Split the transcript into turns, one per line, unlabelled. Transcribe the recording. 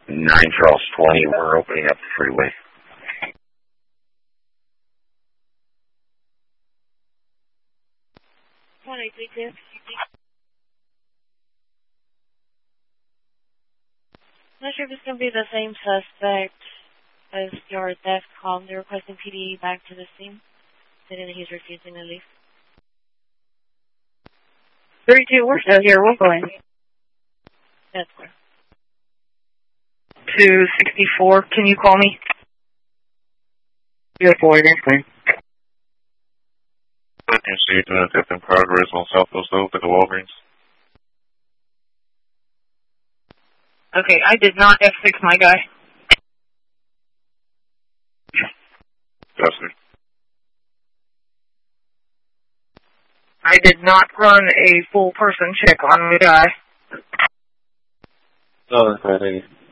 9 Charles 20, we're opening up the freeway.
Not sure if it's going to be the same suspect as your theft call. They're requesting PD back to the scene. Saying that he's refusing to leave.
32, we're still here. We're going.
That's clear.
264, can you call me? You're forward, that's clear.
I can see you doing a theft in progress on Southwest Loop at the Walgreens.
Okay, I did not F6 my guy.
Yes, sir.
I did not run a full person check on the guy.
No, that's right.